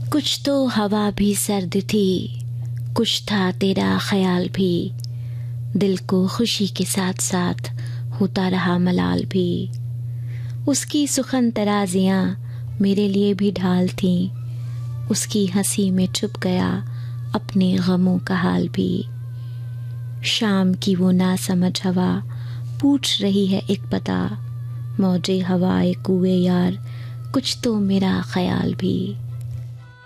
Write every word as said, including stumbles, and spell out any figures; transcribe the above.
कुछ तो हवा भी सर्द थी, कुछ था तेरा ख्याल भी, दिल को खुशी के साथ साथ होता रहा मलाल भी। उसकी सुखन तराजियाँ मेरे लिए भी ढाल थीं, उसकी हंसी में छुप गया अपने गमों का हाल भी। शाम की वो नासमझ हवा पूछ रही है एक पता, मौजे हवाए कुए यार कुछ तो मेरा ख्याल भी।